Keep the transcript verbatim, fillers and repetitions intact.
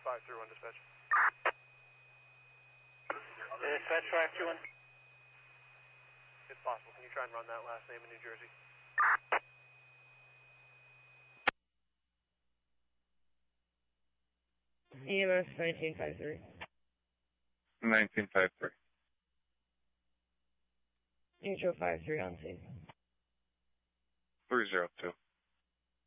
five three one, dispatch. Dispatch five three one. If possible, can you try and run that last name in New Jersey? E M S nineteen five three. nineteen five three. Neutral five three on scene.